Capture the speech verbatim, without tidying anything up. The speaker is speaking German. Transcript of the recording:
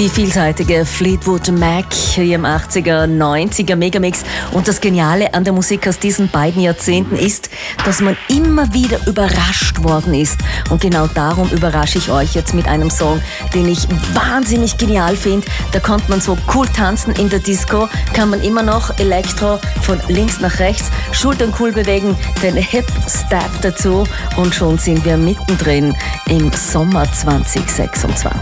Die vielseitige Fleetwood Mac hier im achtziger, neunziger Megamix. Und das Geniale an der Musik aus diesen beiden Jahrzehnten ist, dass man immer wieder überrascht worden ist. Und genau darum überrasche ich euch jetzt mit einem Song, den ich wahnsinnig genial finde. Da konnte man so cool tanzen in der Disco, kann man immer noch Elektro von links nach rechts, Schultern cool bewegen, den Hip Step dazu und schon sind wir mittendrin im Sommer zwanzig sechsundzwanzig.